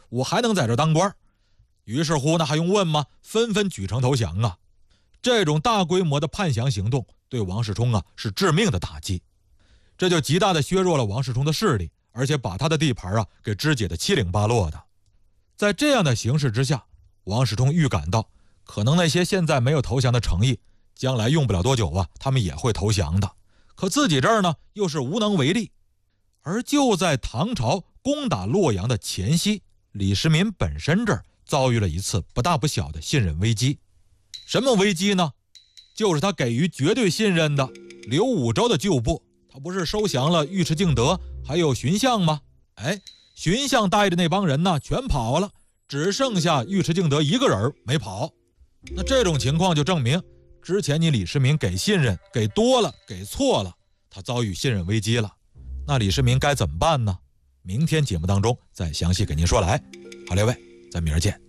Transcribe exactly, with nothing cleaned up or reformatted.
我还能在这当官。于是乎，那还用问吗？纷纷举城投降啊！这种大规模的叛降行动对王世充啊是致命的打击，这就极大的削弱了王世充的势力，而且把他的地盘啊给肢解得七零八落的。在这样的形势之下，王世充预感到，可能那些现在没有投降的诚意，将来用不了多久啊，他们也会投降的。可自己这儿呢，又是无能为力。而就在唐朝攻打洛阳的前夕，李世民本身这儿遭遇了一次不大不小的信任危机。什么危机呢？就是他给予绝对信任的刘武周的旧部，他不是收降了尉迟敬德还有荀相吗？哎，荀相带着那帮人呢全跑了，只剩下尉迟敬德一个人没跑。那这种情况就证明，之前你李世民给信任给多了，给错了，他遭遇信任危机了。那李世民该怎么办呢？明天节目当中再详细给您说来。好，列位，咱明儿见。